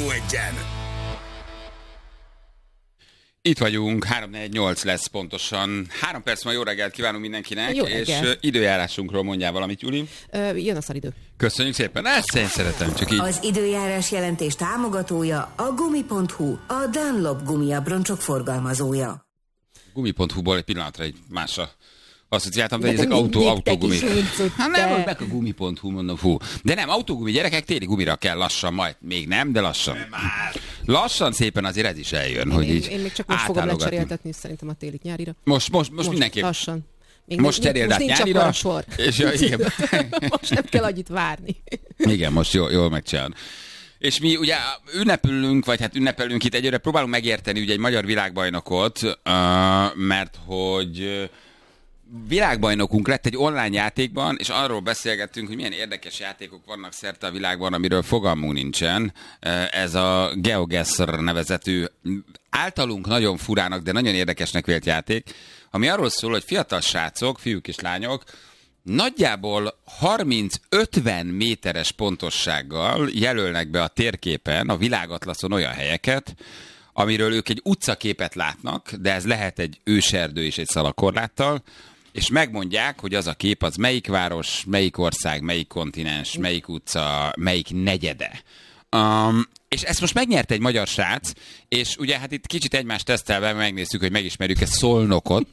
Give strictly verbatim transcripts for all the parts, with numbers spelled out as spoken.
Rádió egyen. Itt vagyunk, három négy nyolc lesz pontosan. Három perc ma, jó reggelt kívánunk mindenkinek, jó és reggelt. időjárásunkról mondjál valamit, Juli. Ö, jön a szaridő. Köszönjük szépen, ezt én szeretem, csak így. Az időjárás jelentés támogatója a gumi pont hu, a Dunlop gumiabroncsok forgalmazója. gumi pont hu-ból egy pillanatra egy másra asszociáltam, de, de ezek még- autó, még autógumi. te kis uncut, Hát te. nem, hogy meg a gumi pont hu, mondom, fú. De nem, autógumi, gyerekek, téli gumira kell lassan, majd még nem, de lassan. Lassan szépen azért ez is eljön, hogy én, így én még csak most fogom átállogatni. lecseréltetni, szerintem a télit nyárira. Most, most, most mindenképp. Lassan. Még Most nincs- cseréld most át nincs nyárira, akkora sor. és ja, igen. Most nem kell annyit várni. Igen, most jól, jól megcsinálod. És mi ugye ünnepülünk, vagy hát ünnepelünk itt egyre, próbálunk megérteni ugye egy magyar világbajnokot, uh, mert hogy uh, világbajnokunk lett egy online játékban, és arról beszélgettünk, hogy milyen érdekes játékok vannak szerte a világban, amiről fogalmunk nincsen. Uh, ez a GeoGuessr nevezetű, általunk nagyon furának, de nagyon érdekesnek vélt játék, ami arról szól, hogy fiatal srácok, fiúk és lányok, nagyjából harminc-ötven méteres pontossággal jelölnek be a térképen, a világatlaszon olyan helyeket, amiről ők egy utcaképet látnak, de ez lehet egy őserdő és egy szalakorláttal, és megmondják, hogy az a kép az melyik város, melyik ország, melyik kontinens, melyik utca, melyik negyede. Um, és ezt most megnyerte egy magyar srác, és ugye hát itt kicsit egymást tesztelve megnéztük, hogy megismerjük ezt Szolnokot.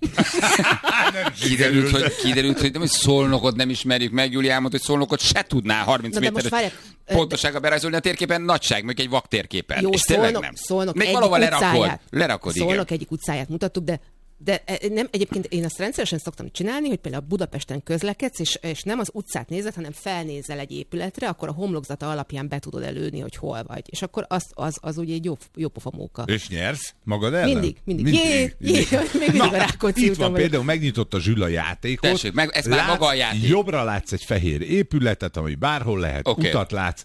kiderült, hogy, kiderült, hogy nem, hogy Szolnokot nem ismerjük meg, Júli elmondta, hogy Szolnokot se tudná harminc Na de most méteres várjál, pontossággal berajzolni a térképen, nagyság, mondjuk egy vaktérképen. Jó, és tényleg Szolnok, nem. Szolnok Még egyik valahol lerakod, utcáját. lerakod, igen. Szolnok egyik utcáját mutattuk, de de nem, egyébként én azt rendszeresen szoktam csinálni, hogy például Budapesten közlekedsz, és, és nem az utcát nézed, hanem felnézel egy épületre, akkor a homlokzata alapján be tudod előni, hogy hol vagy. És akkor az, az, az ugye egy jó, jó pofa móka. És nyersz magad ellen? Mindig, mindig. Jé, jé, még mindig Na, a Rákóczi itt úton van vagyok. például, megnyitotta Zsül a játékot. Tessék, meg- ez már maga a játék. Jobbra látsz egy fehér épületet, ami bárhol lehet, Oké. utat látsz.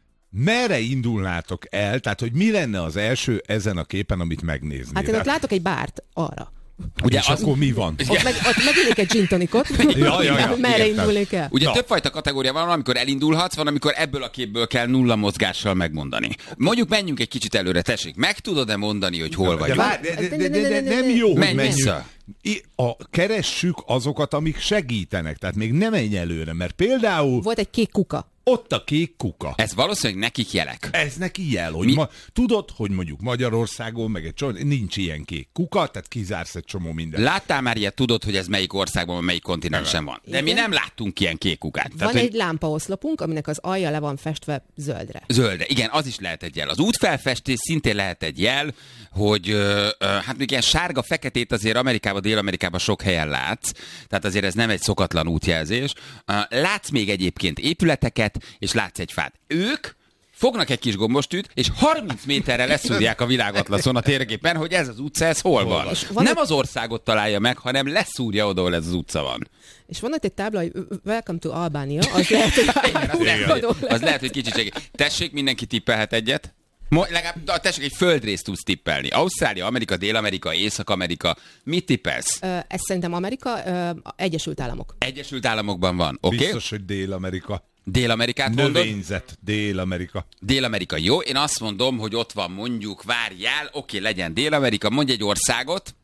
Merre indulnátok el? Tehát, hogy mi lenne az első ezen a képen, amit megnéznél? Hát én ott látok egy bárt arra. Ugye az- és akkor mi van? Ott, meg, ott meginnék egy gin tonicot, Ja, ja, ja, merre értem. indulnék el. Ugye Na. többfajta kategória van, amikor elindulhatsz, van, amikor ebből a képből kell nulla mozgással megmondani. Mondjuk menjünk egy kicsit előre, tessék. Meg tudod-e mondani, hogy hol De, vagy? várj, de, de, de, de, de nem jó, hogy Menj menjünk. vissza. I- A, keressük azokat, amik segítenek. Tehát még nem menj előre, mert például Volt egy kék kuka. ott a kék kuka. Ez valószínűleg nekik jelek. Ez neki jel, hogy Mi? ma, tudod, hogy mondjuk Magyarországon, meg egy csomó, nincs ilyen kék kuka, tehát kizársz egy csomó mindent. Láttál már ilyet, tudod, hogy ez melyik országban, melyik kontinensen van. De mi Igen. nem láttunk ilyen kék kukát. Van Tehát, egy hogy lámpaoszlopunk, aminek az alja le van festve zöldre. zölde. Igen, az is lehet egy jel. Az útfelfestés szintén lehet egy jel, hogy ö, ö, hát még ilyen sárga-feketét azért Amerikában, Dél-Amerikában sok helyen látsz, tehát azért ez nem egy szokatlan útjelzés. Ö, Látsz még egyébként épületeket, és látsz egy fát. Ők fognak egy kis gombostűt, és harminc méterre leszúrják a világatlaszon a térképen, hogy ez az utca, ez hol van. És van Nem egy- az országot találja meg, hanem leszúrja oda, ahol ez az utca van. És van ott egy tábla, hogy Welcome to Albania, az lehet, hogy Az lehet, hogy, oda az lehet, hogy kicsit segít. Tessék, mindenki tippelhet egyet. Mo- legalább, da, tessék, egy földrészt tudsz tippelni. Ausztrália, Amerika, Dél-Amerika, Észak-Amerika. Mit tippelsz? Ö, Ez szerintem Amerika, ö, Egyesült Államok. Egyesült Államokban van, oké? Okay? Biztos, hogy Dél-Amerika. Dél-Amerikát mondod? Növényzet, Dél-Amerika. Dél-Amerika, jó. Én azt mondom, hogy ott van mondjuk, várjál, oké, okay, legyen Dél-Amerika, mondj egy országot.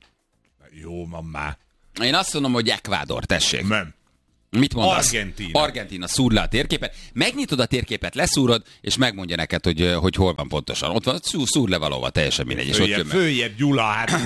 Jó, van már. Én azt mondom, hogy Ecuador, tessék. Nem. Mit mondasz? Argentína. Argentína, szúr le a térképet. Megnyitod a térképet, leszúrod, és megmondja neked, hogy, hogy hol van pontosan. Ott van, szúr, szúr le valahova, teljesen mindegy. És ott Följebb, jön meg. följebb, Gyula, hát.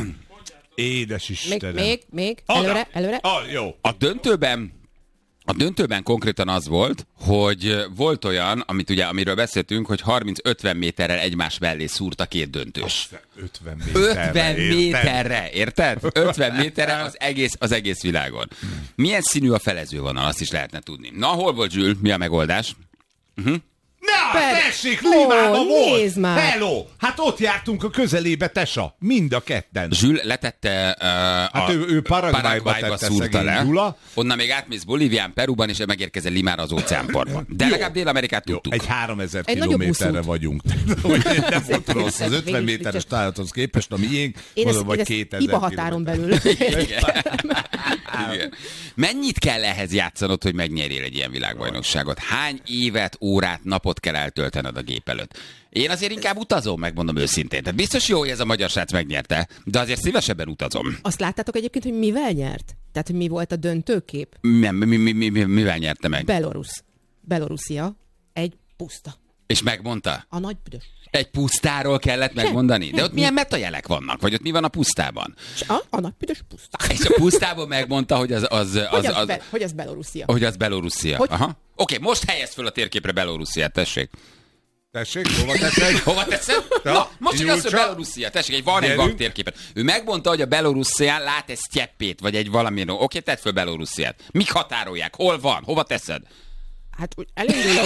Édes Még, Istenem. még, még, Oda. előre, előre. Ah, jó. A döntőben A döntőben konkrétan az volt, hogy volt olyan, amit ugye, amiről beszéltünk, hogy harminc-ötven méterrel egymás mellé szúrt a két döntős. ötven méterre. ötven érted? méterre, érted? ötven méterre az egész, az egész világon. Milyen színű a felezővonal, azt is lehetne tudni. Na, hol volt Zsül? Mi a megoldás? Uh-huh. Na, Per- tessék, Ó, Limába volt! nézd már! Hello! Hát ott jártunk a közelébe, Tesa. Mind a ketten. Zsül letette uh, Hát a ő- ő Paraguayba tette szúrta szegény le. Gyula. Onnan még átmész Bolívián, Perúban, és megérkezel Limára az óceánpartban. De legalább Dél-Amerikát Jó, tudtuk. egy háromezer Egy nagyobb kilométerre buszút. vagyunk. Hogy nem volt rossz az ötven Végül is méteres csak- tájathoz képest, a miénk, Én mondom, ezt, vagy én ezt kétezer hiba határon belül. Igen. Mennyit kell ehhez játszanod, hogy megnyerjél egy ilyen világbajnokságot? Hány évet, órát, napot kell eltöltened a gép előtt. Én azért inkább utazom, megmondom őszintén. Tehát biztos jó, hogy ez a magyar srác megnyerte, de azért szívesebben utazom. Azt láttátok egyébként, hogy mivel nyert? Tehát, hogy mi volt a döntőkép? Mi, mi, mi, mi, mi, mivel nyerte meg? Belorusz. Belorusszia. Egy puszta. És megmondta? A nagy büdös. Egy pusztáról kellett megmondani? De ott milyen metajelek vannak? Vagy ott mi van a pusztában? A, a nagy büdös puszta. És a pusztában megmondta, hogy az... az, az, hogy, az, az, be, hogy az Belorusszia. Hogy az Belorusszia. Hogy... Aha. Oké, okay, most helyezd föl a térképre Belorussziát, tessék. Tessék, hova teszed? Hova teszed? Na, most csak azt, hogy Belorusszia, tessék, egy, van egy vak térképen. Ő megmondta, hogy a Belorusszián lát egy sztyeppét, vagy egy valamilyen. Oké, okay, tedd föl Belorussziát. Mik határolják? Hol van? Hova teszed? Hát úgy elindulok.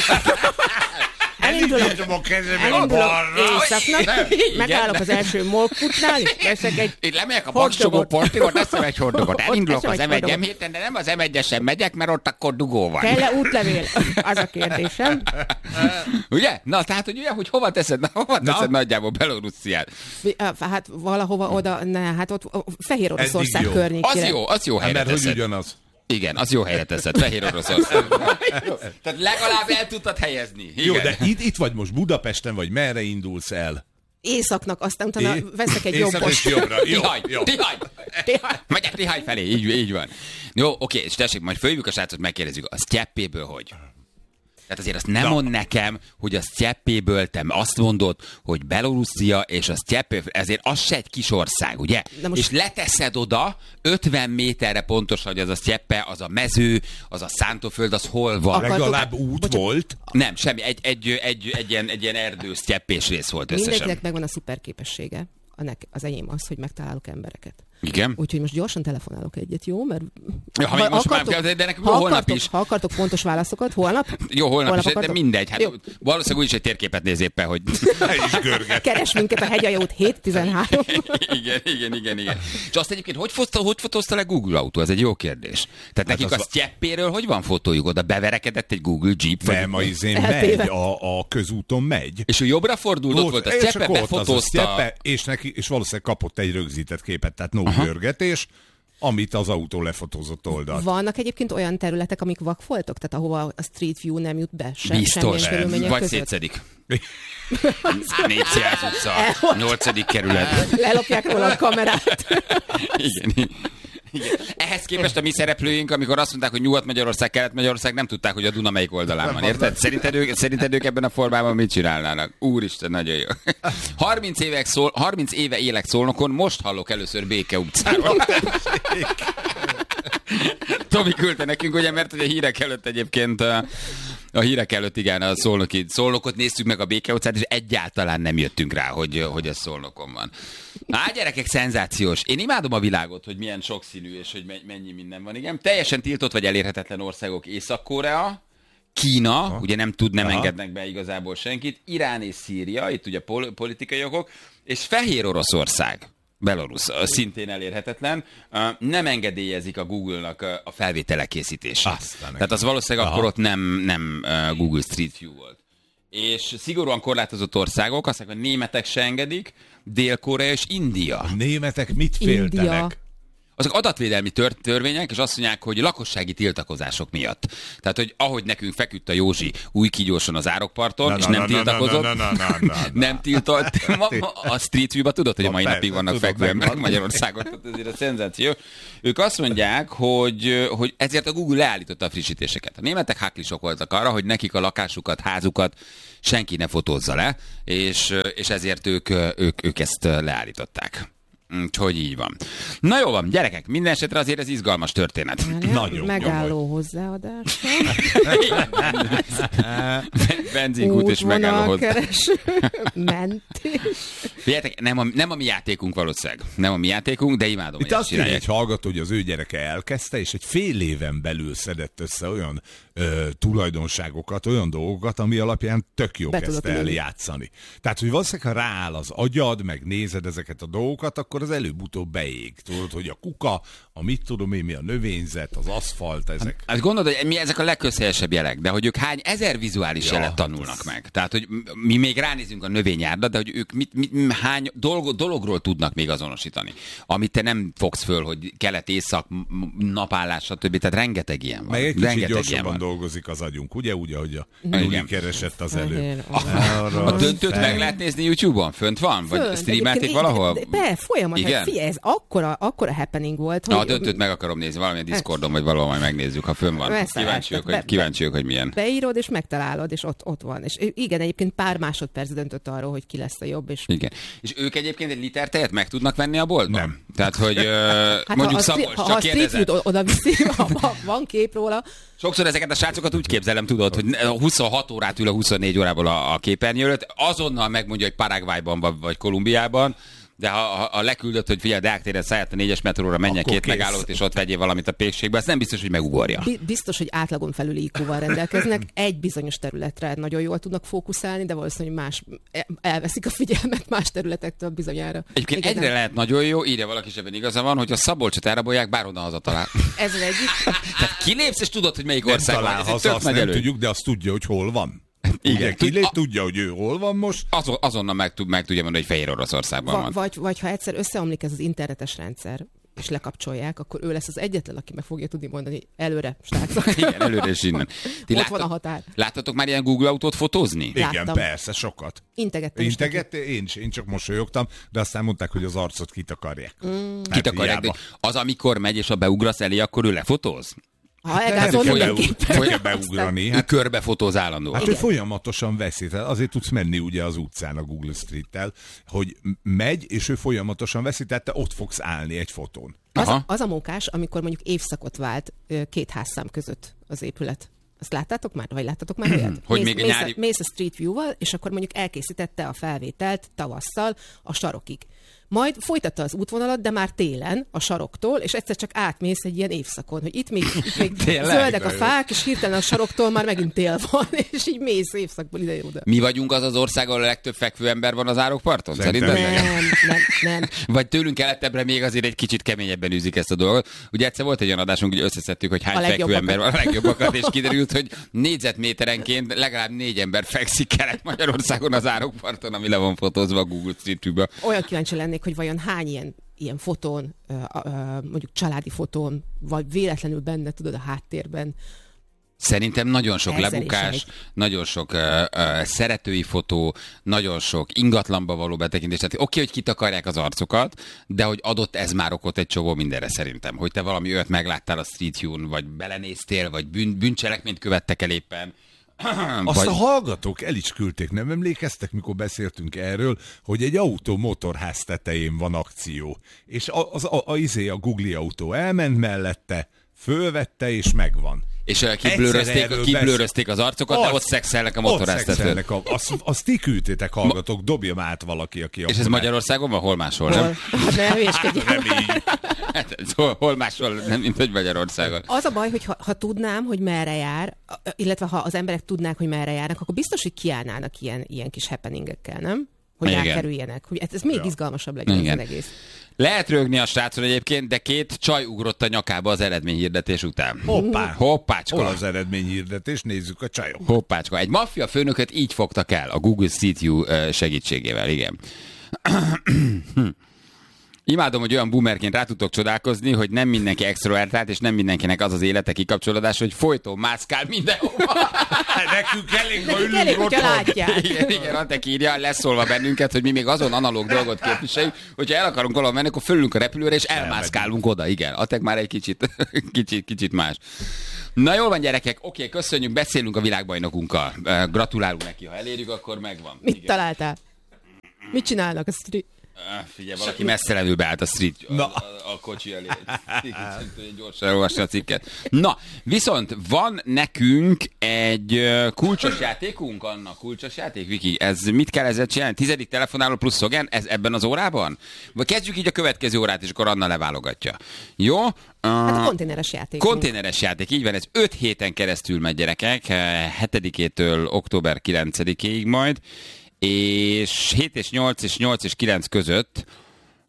Elindulok, elindulok éjszaknak, megállok az első molkutnál, és veszek egy Itt lemegyek a Baksogó portigot, teszem egy hordogot. Elindulok az em egy héten, de nem az em egyesen megyek, mert ott akkor dugó van. Kell-e útlevél? Az a kérdésem. Ugye? Na, tehát, hogy ugye, hogy hova teszed, na, hova teszed Na? nagyjából Belorussziát? Hát valahova oda, ne, hát ott Fehér Oroszország környékére. Az jó, az jó helyre mert teszed. hogy ugyanaz. Igen, az jó helyre teszed, Fehér Oroszország. Tehát legalább el tudtad helyezni. Igen. Jó, de itt, itt vagy most Budapesten, vagy merre indulsz el? Északnak, aztán utána é... veszek egy jobbos. Jobbra. Jó, Tihany, jó. Tihany. Tihany. Megyek Tihany felé, így, így van. Jó, oké, és tessék, majd följövjük a srácot, megkérdezzük, a sztyeppéből hogy? Tehát azért azt nem Na. mond nekem, hogy a sztyeppéből te azt mondod, hogy Belorusszia és a sztyeppé, ezért az se egy kis ország, ugye? Most... És leteszed oda ötven méterre pontosan, hogy az a sztyeppe, az a mező, az a szántóföld, az hol van. Akartok... Legalább út Bocsán... volt? Nem, semmi, egy, egy, egy, egy, egy, ilyen, egy ilyen erdő sztyeppés rész volt összesen. Mindenkinek megvan a szuperképessége. Az enyém az, hogy megtalálok embereket. Igen. Úgyhogy most gyorsan telefonálok egyet, jó? Mert ja, ha most akartok, már, de nekem jó, ha holnap akartok, is. Ha akartok pontos válaszokat, holnap? Jó, holnap, holnap is, akartok? De mindegy. Hát valószínűleg úgyis egy térképet néz éppen, hogy... Keres minket a Hegyalja út hét tizenhárom. igen, igen, igen, igen. És azt egyébként, hogy, foszta, hogy fotózta le Google autó? Ez egy jó kérdés. Tehát hát nekik a sztyeppéről hogy van fotójuk? Oda beverekedett egy Google Jeep? Nem, a izén megy, a, a közúton megy. És ő jobbra fordult, ott volt a sztyeppe, befotózta. És, neki, és valószínűleg kapott egy rögzített képet, tehát no görgetés, amit az autó lefotózott oldalt. Vannak egyébként olyan területek, amik vakfoltok? Tehát ahova a Street View nem jut be? Se, Biztos. Vagy között? Szétszedik. Négyszázas utca, nyolcadik kerület. Lelopják róla a kamerát. Igen. Igen. Ehhez képest a mi szereplőink, amikor azt mondták, hogy Nyugat-Magyarország, Kelet-Magyarország, nem tudták, hogy a Duna melyik oldalán van, érted? Szerinted ők, szerinted ők ebben a formában mit csinálnának? Úristen, nagyon jó. harminc, évek szól, harminc éve élek Szolnokon, most hallok először Béke utcáról. Tomi küldte nekünk, ugye, mert hogy a hírek előtt egyébként a hírek előtt igen, a Szolnoki, Szolnokot néztük meg a Béke utcát, és egyáltalán nem jöttünk rá, hogy, hogy ez Szolnokon van. Na, gyerekek, szenzációs. Én imádom a világot, hogy milyen sokszínű, és hogy mennyi minden van. Igen, teljesen tiltott vagy elérhetetlen országok: Észak-Korea, Kína, Aha. ugye nem tud, nem Aha. engednek be igazából senkit, Irán és Szíria, itt ugye pol- politikai jogok, és Fehér Oroszország. Belarus, szintén elérhetetlen. Nem engedélyezik a Google-nak a felvételek készítését. Aztán Tehát az valószínűleg Aha. akkor ott nem, nem Google Street View volt. És szigorúan korlátozott országok, azt mondják, hogy németek se engedik, Dél-Korea és India. A németek mit féltenek? India. Azok adatvédelmi tör- törvények, és azt mondják, hogy lakossági tiltakozások miatt. Tehát, hogy ahogy nekünk feküdt a Józsi új kígyóson az árokparton, na, és na, nem na, tiltakozott, na, na, na, na, na, na. nem tiltott. Ma, ma a Street View-ba tudod, hogy a mai napig vannak fekvő emberek Magyarországon. Tehát ezért a szenzáció. Ők azt mondják, hogy, hogy ezért a Google leállította a frissítéseket. A németek háklisok voltak arra, hogy nekik a lakásukat, házukat senki ne fotózza le, és, és ezért ők, ők, ők ezt leállították. Úgyhogy így van. Na jó van, gyerekek, minden esetre azért ez izgalmas történet. Nagyon megálló hozzáadás. Benzinkút és megálló hozzá. Mentés. Figyeljetek, nem a, nem a mi játékunk valószínűleg. Nem a mi játékunk, de imádom, itt hogy azt csinálják. Itt egy hallgató, hogy az ő gyereke elkezdte, és egy fél éven belül szedett össze olyan ö, tulajdonságokat, olyan dolgokat, ami alapján tök jó kezdte el játszani. Tehát, hogy valószínűleg, ha rááll az agyad, meg nézed ezeket a dolgokat, akkor az előbb-utóbb beég. Tudod, hogy a kuka a mit tudom én, mi a növényzet, az aszfalt, ezek. Hát gondolod, hogy mi ezek a legközhelyesebb jelek, de hogy ők hány ezer vizuális ja, jelet tanulnak ez... meg. Tehát, hogy mi még ránézünk a növényárda, de hogy ők mit, mit, hány dolog, dologról tudnak még azonosítani, amit te nem fogsz föl, hogy kelet, észak, napállás, stb. Tehát rengeteg ilyen van. Meg egy kicsit rengeteg gyorsabban dolgozik az agyunk, ugye? Úgy, ahogy a Júli keresett az elő. A, a döntőt meg lehet nézni YouTube-on? Fönt van? Vagy Fönt, streamelték valahol? Be, folyamatosan. Figyelj, ez akkora, akkora happening volt, hogy... Na, a döntőt meg akarom nézni, valamilyen Discordon, vagy valahol majd megnézzük, ha fönn van. Kíváncsiak, hogy, kíváncsiak, hogy milyen. Beírod, és megtalálod, és ott, ott van. És igen, egyébként pár másodperc döntött arról, hogy ki lesz a jobb. És... Igen. És ők egyébként egy liter tejet meg tudnak venni a boltban? Nem. Tehát, hogy uh, hát mondjuk Szabolcs, csak ha kérdezett. Ha a oda viszi, ha van kép róla. Sokszor ezeket a srácokat úgy képzelem, tudod, hogy huszonhat órát ül a huszonnégy órából a, a képernyő előtt, azonnal megmondja, hogy Paraguayban vagy Kolumbiában, de ha, ha, ha leküldött, hogy figyelj, Deák téren szállját a négyes metróra, menjen két kész. megállót, és ott vegyél valamit a pékségbe, ez nem biztos, hogy megugorja. Biztos, hogy átlagon felüli í kúval rendelkeznek, egy bizonyos területre nagyon jól tudnak fókuszálni, de valószínűleg más elveszik a figyelmet más területektől bizonyára. Egyébként igen, egyre nem. Lehet nagyon jó, írja valaki, ebben igaza van, hogy a Szabolcsot elrabolják, bár oda hazatalál. Ez az egyik. Tehát kilépsz, és tudod, hogy melyik ország van. Nem haza, azt nem tudjuk, de azt tudja, hogy hol van. Igen, kilép, a... tudja, hogy ő hol van most. Azon, azonnal meg, meg tudja mondani, hogy Fehér Oroszországban Va, van. Vagy, vagy ha egyszer összeomlik ez az internetes rendszer, és lekapcsolják, akkor ő lesz az egyetlen, aki meg fogja tudni mondani, előre, srácok. Igen, előre és innen. Ti Ott láttat, van a határ. Láttatok már ilyen Google autót fotózni? Igen, Láttam. persze, sokat. Integettem. Integettem, én, én csak mosolyogtam, de aztán mondták, hogy az arcot kitakarják. Mm. Hát kitakarják, de az, amikor megy, és ha beugrasz elé, akkor ő lefotóz? Ha elgázol, mindenképpen. Hogy kell beugrani. Hát, körbe fotóz állandóan. Hát ő folyamatosan veszi. Tehát azért tudsz menni ugye az utcán a Google Street-tel, hogy megy, és ő folyamatosan veszi, tehát te ott fogsz állni egy fotón. Az a, az a mókás, amikor mondjuk évszakot vált két házszám között az épület. Azt láttátok már? Vagy láttatok már olyat? Hogy mész, még mész, nyári... a, mész a Street View-val, és akkor mondjuk elkészítette a felvételt tavasszal a sarokig. Majd folytatta az útvonalat, de már télen, a saroktól, és egyszer csak átmész egy ilyen évszakon, hogy itt még, itt még zöldek a fák, és hirtelen a saroktól már megint tél van, és így mész évszakból ide-oda. Mi vagyunk az az ország, ahol a legtöbb fekvő ember van az árokparton? Szerintem? Nem, nem, nem. Vagy tőlünk keletebbre még azért egy kicsit keményebben űzik ezt a dolgot. Ugye egyszer volt egy olyan adásunk, hogy összeszedtük, hogy hány fekvő ember van, a legjobbakat, és kiderült, hogy négyzetméterenként legalább négy ember fekszik Kelet-Magyarországon az árokparton, ami le van fotózva a Google Street View-be. Olyan kíváncsi lennék, hogy vajon hány ilyen, ilyen fotón, mondjuk családi fotón, vagy véletlenül benne, tudod, a háttérben. Szerintem nagyon sok lebukás, nagyon sok uh, uh, szeretői fotó, nagyon sok ingatlanba való betekintés. Tehát oké, okay, hogy kitakarják az arcokat, de hogy adott ez már okot egy csomó mindenre szerintem. Hogy te valami olyat megláttál a Street View-n, vagy belenéztél, vagy bűn, bűncselekményt követtek el éppen. Azt vagy... a hallgatók el is küldték, nem emlékeztek, mikor beszéltünk erről, hogy egy autó motorház tetején van akció. És az, az, a, a, izé, a Google autó elment mellette, fölvette és megvan. És kiblőrözték, kiblőrözték az arcokat, de ott szexelnek a motorháztetőn. Azt, azt ti küldtétek, hallgatók, dobjam át valaki, aki... És ez Magyarországon van? Hol máshol, nem? Hát ne hülyéskedjél. Nem így. Hát, hol, hol máshol, nem, mint hogy Magyarországon. Az a baj, hogy ha, ha tudnám, hogy merre jár, illetve ha az emberek tudnák, hogy merre járnak, akkor biztos, hogy kiállnának ilyen, ilyen kis happeningekkel, nem? Hogy elkerüljenek. Hogy ez még ja. izgalmasabb legyen az egész. Lehet rögni a srácon egyébként, de két csaj ugrott a nyakába az eredményhirdetés után. Hoppá! Hoppácska! Hol az eredményhirdetés? Nézzük a csajok. Hoppácska! Egy maffia főnököt így fogtak el a Google Street View segítségével, igen. Imádom, hogy olyan boomerként rá tudtok csodálkozni, hogy nem mindenki extrovertált, és nem mindenkinek az az élete kikapcsolódás, hogy folyton mászkál mindenhova. Nekünk elég, ha ülünk elég, hogyha látják. Igen, igen, Antek írja, leszólva bennünket, hogy mi még azon analóg dolgot képviseljük, hogyha el akarunk valahol menni, akkor fölülünk a repülőre, és elmászkálunk oda. Igen, Antek már egy kicsit, kicsit, kicsit más. Na jól van, gyerekek, oké, köszönjük, beszélünk a világbajnokunkkal. Gratulálunk neki, ha elérjük, akkor megvan. Mit igen. találtál? Mit csinálnak a street? Figyelj, valaki messzelenül beállt a street a, a, a kocsi elé. Gyorsan elolvasni a cikket. Na, viszont van nekünk egy kulcsos játékunk, Anna, kulcsos játék, Viki. Ez mit kell ezzel csinálni? Tizedik telefonáló plusz szlogen? Ez ebben az órában? Vagy kezdjük így a következő órát, és akkor Anna leválogatja. Jó? Hát a konténeres játék. Konténeres játék, így van, ez öt héten keresztül megy, gyerekek, hetedikétől október kilencedikéig majd, és hét és nyolc és nyolc és kilenc között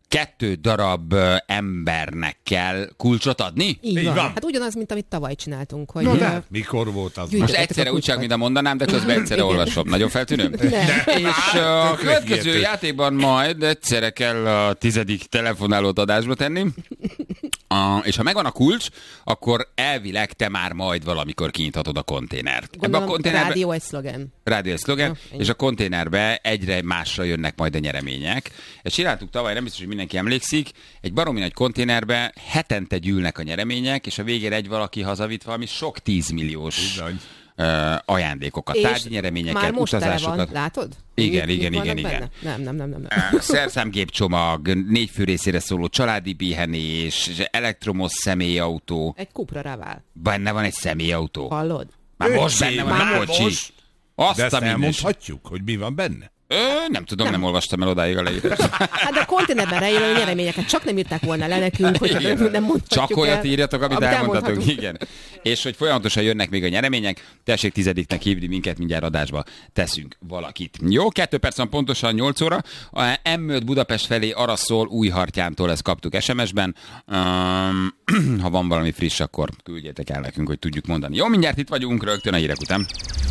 kettő darab embernek kell kulcsot adni? Így, Így van. van. Hát ugyanaz, mint amit tavaly csináltunk. Hogy No, ö, de mikor volt az? Gyűjt- Most Ezeket egyszerre a úgy csak, kulcsokat. mint a mondanám, de közben egyszerre olvasom. Nagyon feltűnő? És a Tökre következő ijesztő. játékban majd egyszerre kell a tizedik telefonálót adásba tenni. A, és ha megvan a kulcs, akkor elvileg te már majd valamikor kinyithatod a konténert. Ebbe a Gondolom, konténerbe... rádió egy szlogen. Rádió egy szlogen, ennyi. és a konténerbe egyre másra jönnek majd a nyeremények. Ezt csináltuk tavaly, nem biztos, hogy mindenki emlékszik, egy baromi nagy konténerbe hetente gyűlnek a nyeremények, és a végére egy valaki hazavitt valami sok tízmilliós Bizony. uh, ajándékokat, És tárgyi nyereményeket, már most tele utazásokat. van, látod? Igen, Mik- igen, mik igen, vannak igen. benne? Nem, nem, nem, nem. nem. Uh, Szerszámgépcsomag, négy fő részére szóló családi pihenés, elektromos személyautó. Egy kupra rávál. Benne van egy személyautó. Hallod? Már most Öcsém, benne van már a kocsi. most? Azt De ezt a minős. elmondhatjuk, hogy mi van benne? Ö, nem tudom, nem. nem olvastam el odáig a leírást. Hát de a konténerben rejön a nyereményeket, csak nem írták volna le nekünk, hogy Igen. nem mondhatjuk Csak olyat el, írjatok, amit, amit elmondhatunk. elmondhatunk. Igen. És hogy folyamatosan jönnek még a nyeremények, tessék tizediknek hívni minket, mindjárt adásba teszünk valakit. Jó, kettő perc van pontosan nyolc óra. A M öt Budapest felé arra szól, Újhartyántól, ezt kaptuk es em es-ben. Um, ha van valami friss, akkor küldjétek el nekünk, hogy tudjuk mondani. Jó, mindjárt itt vagyunk, rögtön a hírek után.